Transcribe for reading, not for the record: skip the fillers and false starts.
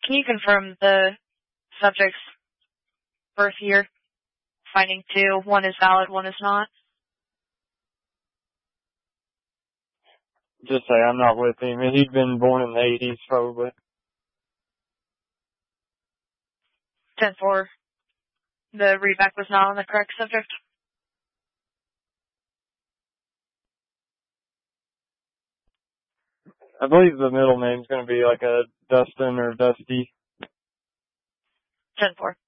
Can you confirm the subject's birth year? Finding 2, one is valid, one is not. Just say I'm not with him. He'd been born in the 80s, probably. 10-4. The readback was not on the correct subject. I believe the middle name's going to be like a Dustin or Dusty. 10-4.